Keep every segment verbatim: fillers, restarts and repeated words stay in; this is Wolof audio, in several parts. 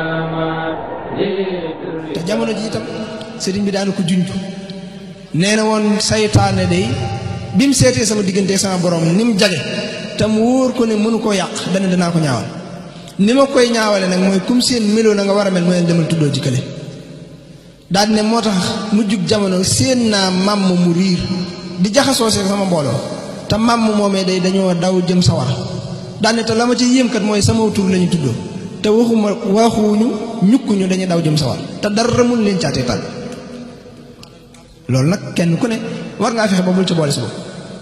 te jamono ji itam sëriñ bi daana ko junj nee na woon saytaane day bi mu seetee sama diggante sama borom ni mu jage te mu wóor ko ne mënu koo yàq dana danaa ko ñaawal ni ma koy ñaawale nag mooy kum seen meloo na nga war a mel mooy demal tuddoo jikkale daal ne moo tax mu jug jamono seen naa màmm mu riir di jaxasoo see sama mbooloo te màmm moomee day dañoo daw jëm sawar daal ne te la ma ci yéem kat mooy sama tur lañu tuddoo te waxuma waxuñu ñukkuñu dañuy daw jëm sawar te dara mun leen caatee tàll loolu nag kenn ku ne war ngaa fexe ba bul ci boole sa bopp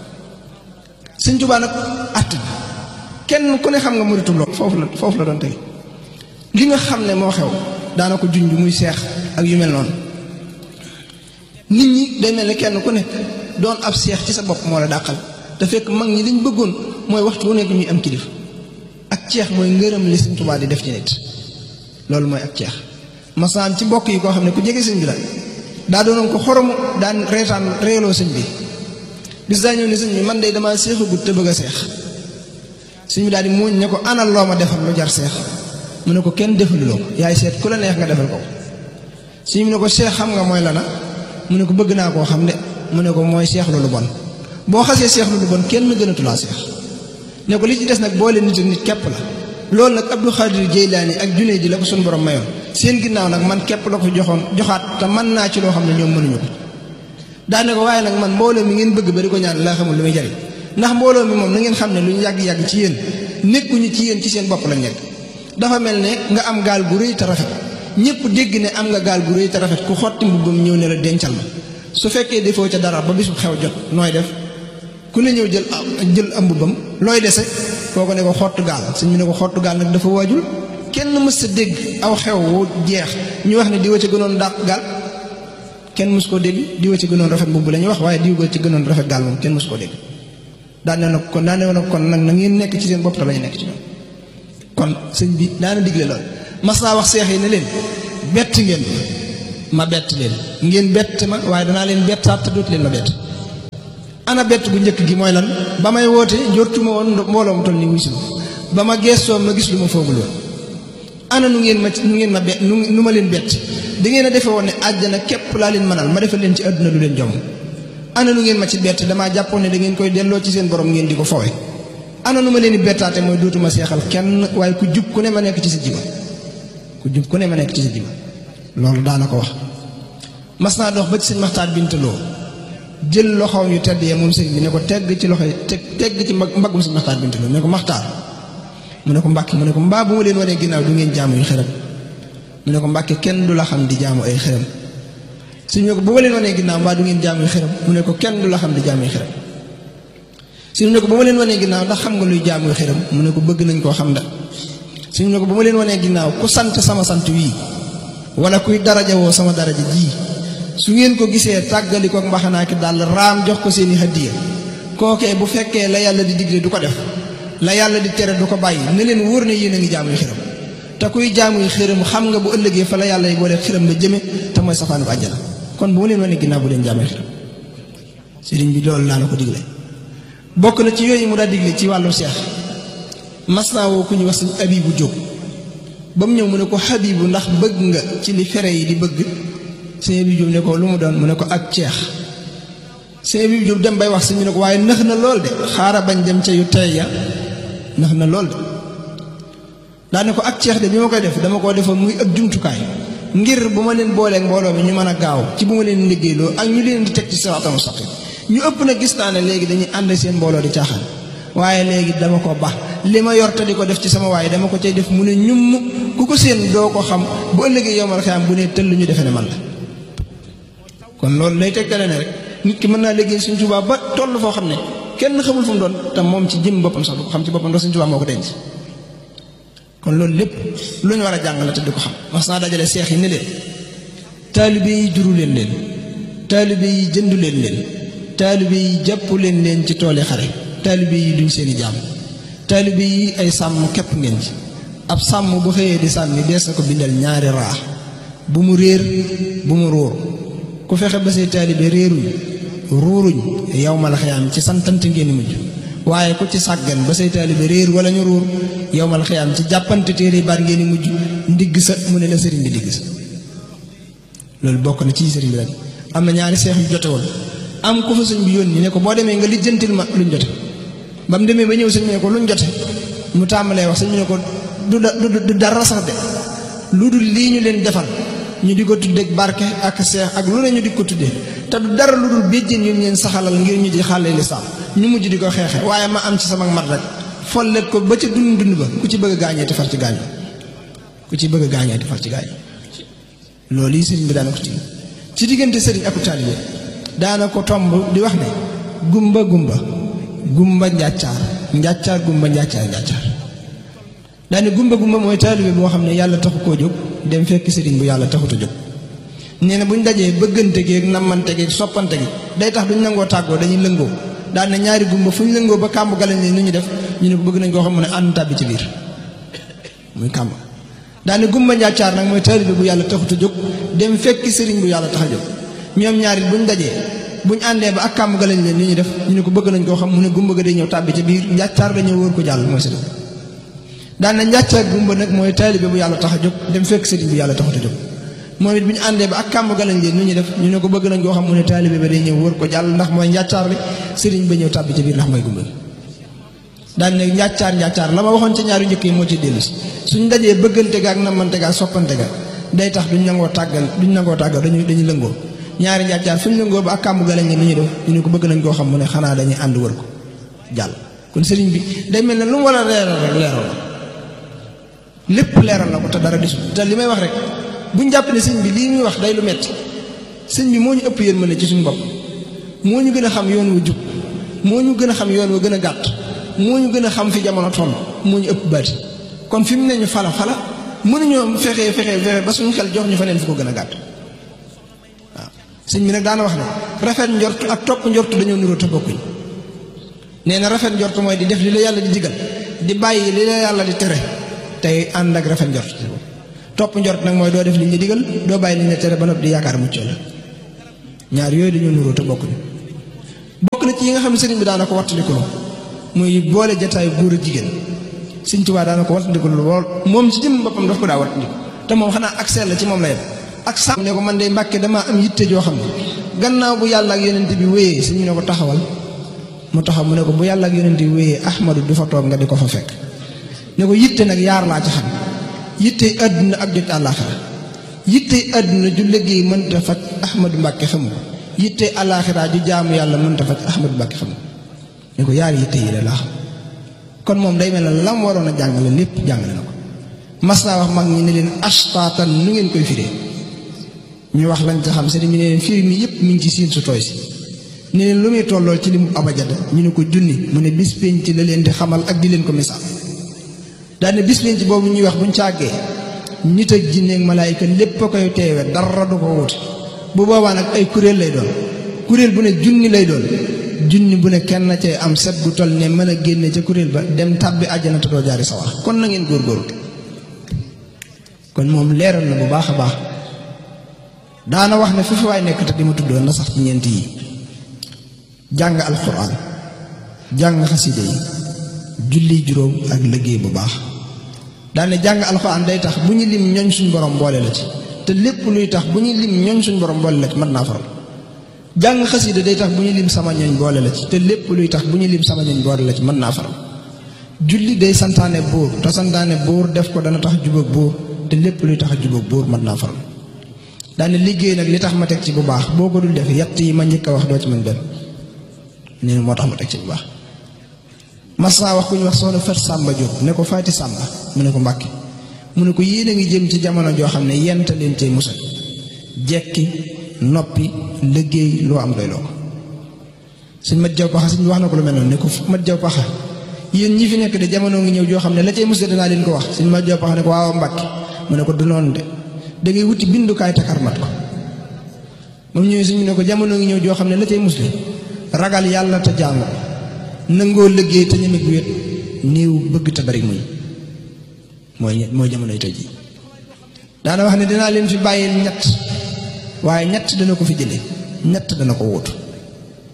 Sëñ Tuubaa nag att kenn ku ne xam nga muritum loolu foofu la foofu la doon tege li nga xam ne moo xew daana ko junj muy seex ak yu mel noonu nit ñi day mel ne kenn ku ne doon ab seex ci sa bopp moo la dàqal te fekk mag ñi liñ bëggoon mooy waxtu wu nekk ñuy am kilifa ak ceex mooy ngërëm li Sëñ Tuubaa di def ci nit loolu mooy ak ceex masaan ci mbokk yi koo xam ne ku jege sëñ bi la daa doonoon ko xoromu daan reetaan reeloo sëñ bi bis daa ñëw ne sëñ bi man de damaa seexagut te bëgg a seex sëñ bi daal di muuñ ne ko anal loo ma defal lu jar seex mu ne ko kenn defaluloo ko yaay seet ku la neex nga defal ko sëñ bi ne ko seex xam nga mooy lana mu ne ko bëgg naa koo xam de mu ne ko mooy seex lu lu bon boo xasee seex lu lu bon kenn gënatulaa seex ne ko li ci des nag boole nit ak nit képp la loolu nag Abdou Khadir Jeylaani ak junne ji la ko suñu borom mayoon seen ginnaaw nag man képp la ko joxoon joxaat te mën naa ci loo xam ne ñoom mënuñu ko daane ko waaye nag man mbooloo mi ngeen bëgg ba di ko ñaan laa xamul lu muy jariñ ndax mbooloo mi moom na ngeen xam ne lu ñu yàgg-yàgg ci yéen nekkuñu ci yéen ci seen bopp lañ nekk dafa mel ne nga am gaal gu rëy te rafet ñëpp dégg ne am nga gaal gu rëy te rafet ku xotti mbubbam ñëw ne la dencal ma su fekkee defoo ca dara ba bisu xew jot nooy def ku ne ñëw jël jël am mbubbam looy dese kooko ne ko xottu gaal sëñ bi ne ko xottu gaal nag dafa waajul kenn mës sa dégg aw xew wu jeex ñu wax ne diwa ci gënoon dàq gaal kenn mës koo dégg diwa ci gënoon rafet mbubb la ñuy wax waaye diwa ci gënoon rafet gaal moom kenn mës koo dégg daan ne nag kon daan ne nag kon nag na ngeen nekk ci seen bopp te bañ nekk ci ñoom kon sëñ bi daana digle lool mas naa wax seex yi ne leen bett ngeen ma bett leen ngeen bett ma waaye danaa leen bettaat te dootu leen ma bett ana bett bu njëkk gi mooy lan ba may woote njortuma woon mbooloo mu toll ni wuy si ba ma geestoo ma gis lu ma foogul woon ana nu ngeen ma nu ngeen ma bett nu ma leen bett da ngeen a defe woon ne àjjana képp laa leen mënal ma defal leen ci àdduna lu leen jom ana nu ngeen ma ci bett damaa jàppoon ne da ngeen koy delloo ci seen borom ngeen di ko fowe ana nu ma leen di bettaate mooy dootuma seexal kenn waaye ku jub ku ne ma nekk ci sa jiba ku jub ku ne ma nekk ci sa jiba loolu daana ko wax mas naa dox ba ci sëñ Maxtaar Bintaloo jël loxoom yu tedd yee moom sëñ bi ne ko tegg ci loxo yi teg tegg ci mbaggum sëñ Maxtaar Bintaloo ne ko Maxtaar mu ne ko Mbàkke mu ne ko mbaa bu ma leen wanee ginnaaw du ngeen jaamu yu xërëm mu ne ko Mbàkke kenn du la xam di jaamu ay xërëm sëñ ne ko bu ma leen wanee ginnaaw mbaa du ngeen jaamu yu xërëm mu ne ko kenn du la xam di jaamu yu xërëm sëñ ne ko bu ma leen wanee ginnaaw ndax xam nga luy jaamu yu xërëm mu ne ko bëgg nañ koo xam da sëñ ne ko bu ma leen wanee ginnaaw ku sant sama sant wii wala kuy daraja woo sama daraja ji su ngeen ko gisee tàggali ko mbaxanaa ki daal raam jox ko seeni hadiya kookee bu fekkee la yàlla di digle du ko def la yàlla di tere du ko bàyyi ne leen wóor ne yéen a ngi jaamuy xiram te kuy jaamuy xiram xam nga bu ëllëgee fa la yàlla yi boole xiram ba jëme te mooy safaanu bu àjjana kon bu ma leen wane ginnaaw bu leen jaamuy xiram sëriñ bi loolu laa la ko digle bokk na ci yooyu mu daa digle ci wàllu seex mas naa woo ku ñu wax sëñ Abibu Jóob ba mu ñëw mu ne ko Habibu ndax bëgg nga ci li fere yi di bëgg sëñ Abibu Jóob ne ko lu mu doon mu ne ko ak ceex sëñ Abibu Jóob dem bay wax sëñ bi ne ko waaye nëx na lool de xaaral bañ dem ca yu tey ya nëx na lool de daa ne ko ak ceex de bi ma koy def dama koo defoon muy ak jumtukaay ngir bu ma leen booleeg mbooloo mi ñu mën a gaaw ci bu ma leen liggéeyloo ak ñu leen di teg ci siraatal mustaqiim ñu ëpp na gis naa ne léegi dañuy ànd seen mbooloo di caaxaan waaye léegi dama ko baax li ma yor te di ko def ci sama waaye dama ko cay def mu ne ñum ku ko seen doo ko xam bu ëllëgee yowmal xiyaam bu ne tëll ñu defe ne man la kon loolu lay tegtale ne rek nit ki mën naa liggéey Sëñ Tuubaa ba toll foo xam ne kenn xamul fu mu doon te moom ci jëm boppam sax du ko xam ci boppam ndax Sëñ Tuubaa moo ko denc kon loolu lépp lu ñu war a jàng la te di ko xam mas naa dajale seex yi ne leen taalibe yi juru leen leen taalibe yi jëndu leen leen taalibe yi jàpp leen leen ci tooli xare taalibe yi duñ seeni jaam taalibe yi ay sàmm képp ngeen ci ab sàmm bu xëyee di sàmmi dees na ko bindal ñaari raa bu mu réer bu mu róor ku fexe ba say taalibe réeruñ ruuruñ yow ma la xayaam ci santante ngeen mujj waaye ku ci sàggan ba say taalibe réer wala ñu ruur yowmal xiyaam ci jàppante téere baat ngeen di mujj ndigg sa mu ne la sëriñ bi digg sa loolu bokk na ci sëriñ bi rek. am na ñaari seex yu jote woon am ku fa sëñ bi yónni ne ko boo demee nga lijjantil ma luñ jote ba mu demee ba ñëw sëñ bi ne ko luñ jote mu tàmbalee wax sëñ bi ne ko du du dara sax de lu dul lii ñu leen defal ñu di ko tuddee barke ak seex ak lu ne ñu di ko tuddee te du dara lu dul béjjén yu ñu leen saxalal ngir ñu di xàllee lislaam ñu mujj di ko xeexe waaye ma am ci sama mat rek follet ko ba ca dund dund ba ku ci bëgg a gaañee te far ci gaañu ku ci bëgg a gaañee te far ci gaañu loolu yi sëriñ bi daana ko ci ci diggante sëriñ ak taalibe daana ko tomb di wax ne gumba gumba gumba njàccaar njàccaar gumba njàccaar njàccaar daane gumba gumba mooy taalibe boo xam ne yàlla taxu koo jóg dem fekk sëriñ bu yàlla taxut a jóg nee na buñ dajee bëggante gi ak nammante gi soppante gi day tax duñ nangoo tàggoo dañuy lëngoo daan na ñaari gumba fu ñu lëngoo ba kàmb galañ leen nu ñu def ñu ne ko bëgg nañ koo xam mu ne ànd tàbbi ci biir muy kàmb daane gumba njàccaar nag mooy taalibe bu yàlla taxut a jóg dem fekki sëriñ bu yàlla tax a jóg ñoom ñaari buñ dajee buñ àndee ba ak kàmb galañ leen nu ñu def ñu ne ko bëgg nañ koo xam mu ne gumba ga day ñëw tàbbi ci biir njàccaar dañoo wóor ko jàll mooy sëriñ daan na njàccaar gumba nag mooy taalibe bu yàlla tax a jóg dem fekk sëriñ bu yàlla taxut a jóg moom it bu ñu àndee ba ak kàmb galañ leen nu ñu def ñu ne ko bëgg nañ koo xam mu ne taalibe ba day ñëw wër ko jàll ndax mooy njàccaar li sëriñ ba ñëw tàbbi ci biir ndax mooy gumba daan ne njàccaar njàccaar la ma waxoon ca ñaari njëkk yi moo ci dellu si suñ dajee bëggante ga ak nammante ga ak soppante ga day tax duñ nangoo tàggal duñ nangoo tàggal dañuy dañuy lëngoo ñaari njàccaar fu ñu lëngoo ba ak kàmb galañ leen nu ñu def ñu ne ko bëgg nañ koo xam mu ne xanaa dañuy ànd wër ko jàll kon sëriñ bi day mel ne lu mu war a leeral rek leeral la lépp leeral na ko te dara disul te li may wax rek buñ jàpp ne sëñ bi lii muy wax day lu metti sëñ bi moo ñu ëpp yéen mën a ci suñu bopp moo ñu gën a xam yoon wu jub moo ñu gën a xam yoon wa gën a gàtt moo ñu gën a xam fi jamono toll moo ñu ëpp baati kon fi mu ne ñu fala fala mënuñoo fexe fexe fexe ba suñu xel jox ñu fa neen fu ko gën a gàtt waaw sëñ bi nag daana wax ne rafet njort ak topp njort dañoo nuroo te bokkuñ nee na rafet njort mooy di def li la yàlla di digal di bàyyi li la yàlla di tere tey ànd ak rafet njort topp njort nag mooy doo def li ñu digal doo bàyyi li ñu tere ba noppi di yaakaar mucc la ñaar yooyu dañoo nuroo te bokkuñ bokk na ci yi nga xam ne sëriñ bi daana ko wattandiku muy boole jataayu góor ak jigéen Sëriñ Tuubaa daana ko wattandiku lool moom ci jëm boppam daf ko daa wattandiku te moom xanaa ak sell la ci moom la yem ak sàmm ne ko man de Mbàkke damaa am yitte joo xam ne gannaaw bu yàlla ak yonent bi wéyee suñu ne ko taxawal mu taxaw mu ne ko bu yàlla ak yonent bi wéyee Ahmadu du fa toog nga di ko fa fekk ne ko yitte nag yaar laa ci xam yittey àdduna ak jot àllaaxira yittey àdduna ju liggéey mënta faj Ahmadu Mbàkke xamu ko yittey àllaaxira ju jaamu yàlla mënta faj Ahmadu Mbàkke xamu ko ne ko yaar yitte yi la laa xam kon moom day mel ne lam waroon a jàngale lépp jàngale na ko mas naa wax mag ñi ne leen ashtaatan nu ngeen koy firee ñu wax lañ ca xam sëriñ bi ne leen firi mi yëpp mi ngi ci siin su tooy si ne leen lu muy tollool ci li mu abajada ñu ne ko junni mu ne bis penc la leen di xamal ak di leen ko misaal daane bis penc boobu ñuy wax buñ càggee nit ak jinne ak malaayika lépp a koy teewe dara du ko wuute bu boobaa nag ay kuréel lay doon kuréel bu ne junni lay doon junni bu ne kenn cay am set gu toll ne mën a génne ca kuréel ba dem tàbbi àjjana te doo jaari sawar kon na ngeen góorgóorlu kon moom leeral na bu baax a baax daana wax ne fi fi waay nekk te di ma tuddoon na sax ci ñeent yi jàng alxuraan jàng xaside yi julli juróom ak liggéey bu baax daane jàng alxuraan day tax bu ñu lim ñooñ suñ borom boole la ci te lépp luy tax bu ñu lim ñooñ suñ borom boole la ci mën naa faral jàng xasida day tax bu ñu lim sama ñooñ boole la ci te lépp luy tax bu ñu lim sama ñooñ boole la ci mën naa faral julli day santaane buur te santaane buur def ko dana tax jubóog buur te lépp luy tax jubóog buur mën naa faral daane liggéey nag li tax ma teg ci bu baax boo ko dul def yett yi ma njëkk a wax doo ci mën benn nii moo tax ma teg ci bu baax mas naa wax ku ñu wax soxna Fat Sàmba Jóob ne ko Faati Sàmba mu ne ko Mbàkke mu ne ko yéen a ngi jëm ci jamono joo xam ne yenta leen cay musal jekki noppi liggéey loo am doy loo ko suñ mat jaw paxa suñ wax na ko lu mel noonu ne ko mat jaw paxa yéen ñi fi nekk de jamono ngi ñëw joo xam ne la cay musal danaa leen ko wax suñ mat jaw paxa ne ko waaw Mbàkke mu ne ko du noonu de da ngay wuti bindukaay takar mat ko moom ñëwee suñu ne ko jamono ngi ñëw joo xam ne la cay musal ragal yàlla te jaamu nangoo liggéey te ñeme gu wét néew bëgg te bari muy mooy mooy jamonoy tey ji daana wax ne dinaa leen fi bàyyil ñett waaye ñett dana ko fi jële ñett dana ko wóotu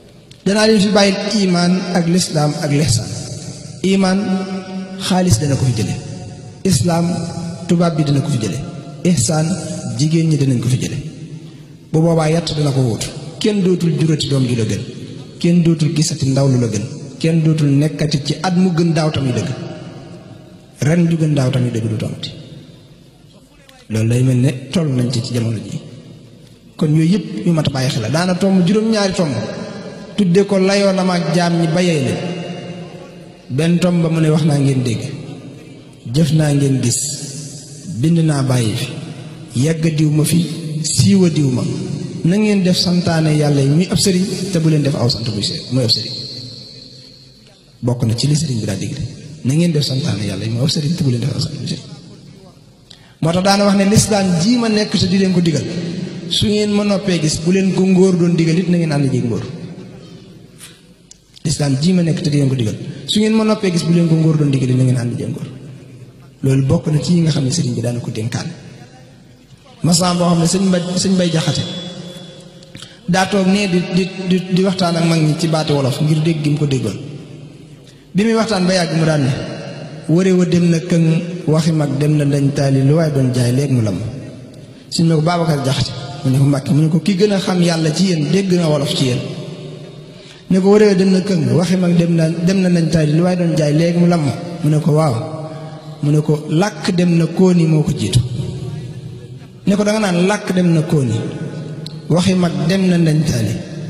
danaa leen fi bàyyil imaan ak lislaam ak lihsaan. imaan xaalis dana ko fi jële, islaam tubaab bi dana ko fi jële, ihsaan jigéen ñi danañ ko fi jële. bu boobaa yatt dana ko wóotu. kenn dootul jurati doom ju la gën, kenn dootul gisati ndaw lu la gën, kenn dootul nekkati ci at mu gën daaw tamit dëgg, ren ju gën daaw tamit dëgg du tomati. loolu lay mel ne toll nañ ci ci jamono ji. kon yooyu yëpp yu mat a bàyyi xel la. daana tomb juróom-ñaari tomb tudde ko layoo na ma ak jaam ñi bayee leen. benn tomb ba mu ne wax naa ngeen dégg, jëf naa ngeen gis, bind naa bàyyi fi, yàgg diw ma fi, siiwa diw ma. na ngeen def santaane yàlla yi muy ab sëriñ te bu leen def aw sant buy see muy ab sëriñ. bokk na ci li sëriñ bi daa digle, na ngeen def santaane yàlla yi muy ab sëriñ te bu leen def aw sant buy see. moo tax daana wax ne lislaam jii ma nekk te di leen ko digal, su ngeen ma noppee gis bu leen ko ngóor doon digal it na ngeen ànd jéeg ngóor. lislaam jii ma nekk te di leen ko digal, su ngeen ma noppee gis bu leen ko ngóor doon digal it na ngeen ànd jéeg ngóor. loolu bokk na ci yi nga xam ne sëriñ bi daana ko dénkaan. masam boo xam ne sëñ mbay sëñ bay jaxate daa toog nee di di di waxtaan ak mag ñi ci baati wolof ngir dégg gi mu ko déggoon. bi muy waxtaan ba yàgg mu daan ne wëree wa dem na këng waxi mag dem na dañ taali lu waaye doon jaay léegi mu lam. suñ ne ko Babacar Jaxate mu ne ko Mbàkke mu ne ko ki gën a xam yàlla ci yéen dégg na wolof ci yéen. ne ko wëree wa dem na këng waxi mag dem na dem na dañ taali lu waaye doon jaay léegi mu lam mu ne ko waaw mu ne ko làkk dem na kóoni moo ko jiitu. ne ko danga naan làkk dem na kóoni waxi mag dem na dañ taali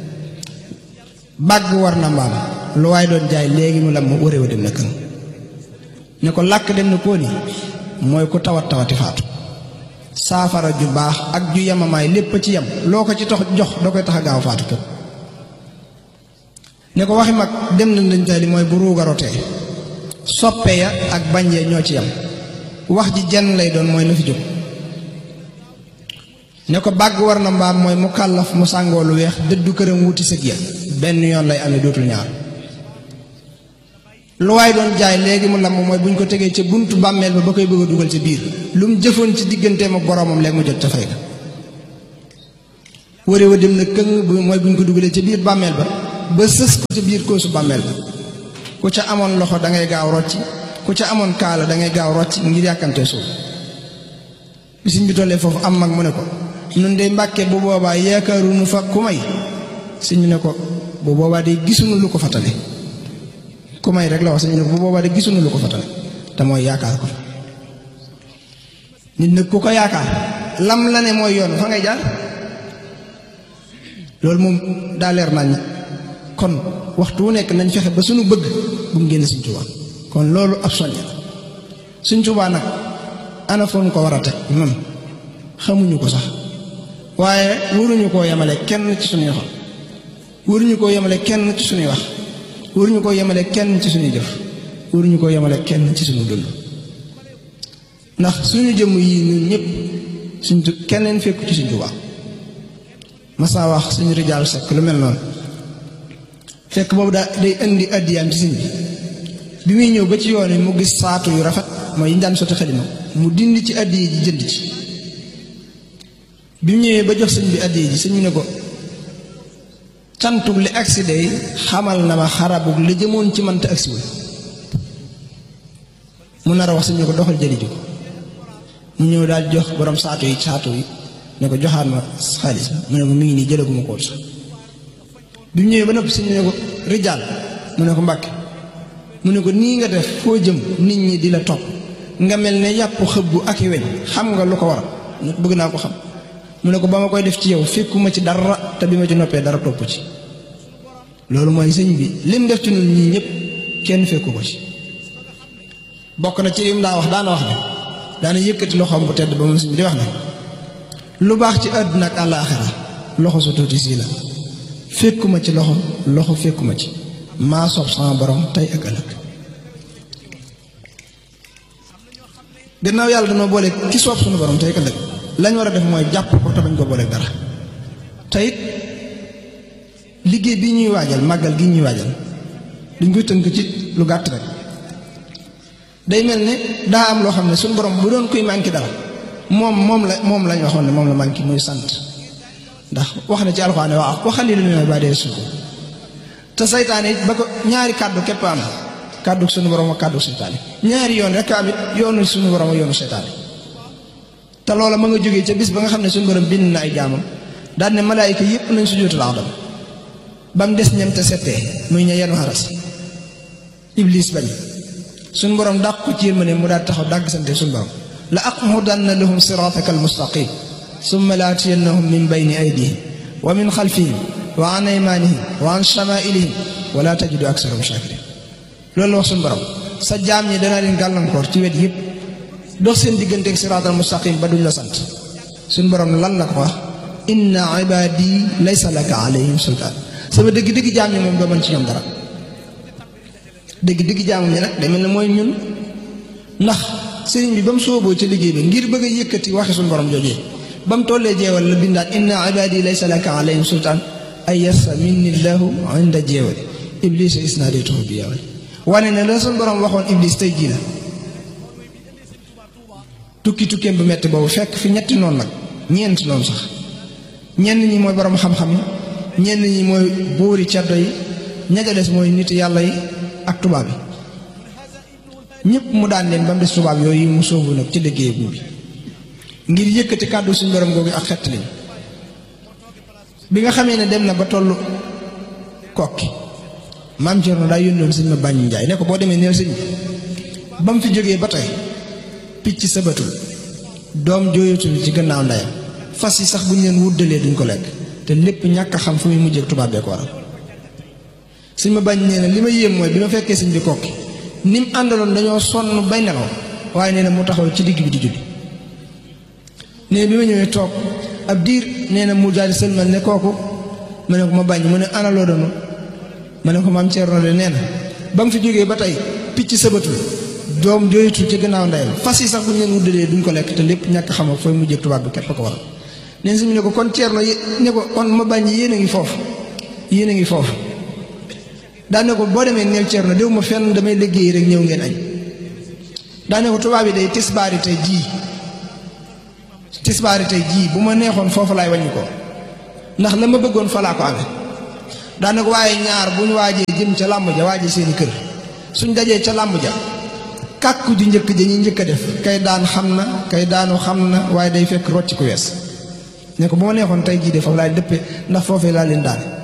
bàgg war na mbaam lu waaye doon jaay léegi mu lam wëree wa dem na këng. ne ko làkk dem na kóoni mooy ku tawat tawati faatu. saafara ju baax ak ju yemamaay lépp ci yem loo ko ci tax jox da koy tax a gaaw faatu képp. ne ko waxi mag dem na dañ taali mooy bu ruugarotee soppe ya ak bañ ya ñoo ci yem wax ji jenn lay doon mooy na fi jóg. ne ko bàgg war na mbaam mooy mu kàllaf mu sàngoo lu weex dëddu këram wuti sëg ya benn yoon lay amee dootul ñaar. lu waay doon jaay léegi mu lamb mooy bu ñu ko tegee ca buntu bàmmeel ba ba koy bëgg a dugal ca biir lu mu jëfoon ci digganteem ak boroomam léegi mu jot ca fay ga. wëree wa dem na këng mooy bu ñu ko dugalee ca biir bàmmeel ba ba sës ko ca biir koosu bàmmeel ba ku ca amoon loxo da ngay gaaw rocci ku ca amoon kaala da ngay gaaw rocci ngir yàkkante suuf. bisiñ bi tollee foofu am mag mu ne ko nun de Mbàkke bu boobaa yaakaaruñu fa ku may. sëñ bi ne ko bu boobaa de gisuñu lu ko fatale ku may rek la wax sëñ bi ne ko bu boobaa de gisuñu lu ko fatale te mooy yaakaar ko. nit nag ku ko yaakaar lam la ne mooy yoon fa ngay jaar loolu moom daa leer nañ. kon waxtu wu nekk nañ fexe ba suñu bëgg bu mu génn Sëñ Tuubaa. kon loolu ab soññe la. Sëñ Tuubaa nag ana foon ko war a teg noonu xamuñu ko sax waaye waruñu koo yemale kenn ci suñuy xol waruñu koo yemale kenn ci suñuy wax waruñu koo yemale kenn ci suñuy jëf waruñu koo yemale kenn ci suñu dund. ndax suñu jëmm yi ñun ñëpp suñ keneen fekku ci Sëñ Tuubaa. masaa wax suñu rijaal sekk lu mel noonu fekk boobu daa day indi addiyaam ci sëñ bi bi muy ñëw ba ci yoon yi mu gis saatu yu rafet mooy yi ñu daan sotti xalima mu dindi ci addiya ji jënd ci. bi mu ñëwee ba jox sëñ bi addiya ji sëñ bi ne ko cantug li agsi day xamal na ma xarabug li jëmoon ci manta agsiwul. mu nar a wax sëñ bi ne ko doxal jëli ji ko mu ñëw daal jox borom saatu yi saatu yi ne ko joxaat ma xaalis mu ne ko mi ngi nii jëlaguma ko sax. bi mu ñëwee ba noppi sëñ bi ne ko rijaal mu ne ko Mbàkke mu ne ko nii nga def foo jëm nit ñi di la topp nga mel ne yàpp xëbbu ak i weñ xam nga lu ko waral mu ne ko bëgg naa ko xam. mu ne ko ba ma koy def ci yow fekkuma ci dara te bi ma ci noppee dara topp ci. loolu mooy sëñ bi lim def ci ñun ñii ñëpp kenn fekku ko ci. bokk na ci lim daa wax daana wax ne daana yëkkati loxoom bu tedd ba moom sëñ bi di wax ne lu baax ci àdduna ak àllaaxira loxo su tuuti sii la fekkuma ci loxo loxo fekkuma ci maa soob sama borom tey ak ëllëg. gannaaw yàlla dama boole ki soob suñu borom tey ak ëllëg lañ war a def mooy jàpp ko te bañ ko booleeg dara. te it liggéey bii ñuy waajal màggal gi ñuy waajal duñ koy tënk ci lu gàtt rek day mel ne daa am loo xam ne suñu borom bu doon koy manqué dara moom moom la moom lañ waxoon ne moom la manqué muy sant. ndax wax na ci alxuraan waa wa xaliilun min ibaadiya shakuur te saytaane it ba ko ñaari kàddu képp am kàddu suñu borom ak kàddu saytaane ñaari yoon rek am it yoonu suñu borom ak yoonu saytaane te loola ma nga jógee ca bis ba nga xam ne suñu borom bind na ay jaamam daal ne malaayika yépp nañ sujjóotal Aadama ba mu des ñam te settee muy ña yenu xaras iblis bañ suñu borom dàq ko ci yërmande mu daal taxaw dàgg sante suñu borom la aqudanna lahum siraataka almustaqim summa la atiyannahum min bayni aydihim wa min xalfihim wa an aymanihim wa an shamailihim wa la tajidu aksarahum shakirin loolu la wax suñu borom sa jaam ñi danaa leen gàllankoor ci wet yëpp dox seen digganteeg siraatal mustaqim ba duñ la sant suñu borom lan la ko wax inna ibadi laysa laka alayhim sultaan sama dëgg-dëgg jaam ñi moom doo mën ci ñoom dara dëgg-dëgg jaam ñi nag demel na mooy ñun ndax sëriñ bi ba mu sooboo ci liggéey bi ngir bëgg a yëkkati waxi suñu borom joojee ba mu tollee jeewal la bindaat inna ibadi laysa laka alayhim sultaan ay yassa minni llahu inda jeewali iblisa isnaadaytuhu bi yawal wane ne la suñu borom waxoon iblis tey jii la tukki tukkeem bu metti boobu fekk fi ñetti noonu nag ñeenti noonu sax ñenn ñi mooy borom xam-xam yi ñenn ñi mooy buuri ceddo yi ña ca des mooy nit yàlla yi ak tubaab yi ñëpp mu daan leen ba mu des tubaab yooyu mu sóobu nag ci liggéey bi ngir yëkkati kàddu suñu borom googu ak xett liñ bi nga xamee ne dem na ba tollu kokki maam Cerno daa yónnoon sëñ ma bàññi njaay ne ko boo demee neel sëñ ba mu fi jógee ba tey picc sabatul doom jooyatul ci gannaaw ndeyam fas yi sax bu ñu leen wuddalee duñ ko lekk te lépp ñàkk a xam fu muy mujjee tubaab bee ko waral sëñ ma bañ nee na li ma yéem mooy bi ma fekkee sëñ bi kokki ni mu àndaloon dañoo sonn bay nelaw waaye nee na mu taxaw ci digg bi di julli nee bi ma ñëwee toog ab diir nee na mu daal di sëlmal ne kooku ma ne ko ma bañ mu ne ana loo doon ma ne ko maam Cerno de nee na ba mu fi jógee ba tey picc sabatul doom jooyatul ci gannaaw ndeyam fas yi sax bu ñu leen wuddalee duñ ko lekk te lépp ñàkk xam ak fooy mujjee tubaab bi képp ko waral neen suñu ne ko kon Cerno ne ko kon ma bañ yéen a ngi foofu yéen a ngi foofu daane ko boo demee neel Cerno déw ma fenn damay liggéey rek ñëw ngeen añ daane ko tubaab yi day tisbaari tey jii tisbaari tey jii bu ma neexoon foofu laay wàññi ko ndax la ma bëggoon fa laa ko amee daane ko waaye ñaar bu ñu waajee jëm ca làmb ja waajee seeni kër suñ dajee ca làmb ja kàkku ju njëkk ja ñuy njëkk a def kay daan xam na kay daanu xam na waaye day fekk rocc ku wees ne ko bu ma neexoon tey jii de foofu laay dëppee ndax foofee laa leen daane